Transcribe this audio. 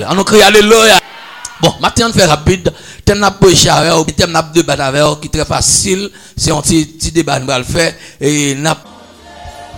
On crie alléluia. Bon, maintenant on fait rapide. Thème n'a pas échappé, thème n'a pas débattu avec qui très facile. C'est un petit débat nous va le faire et n'a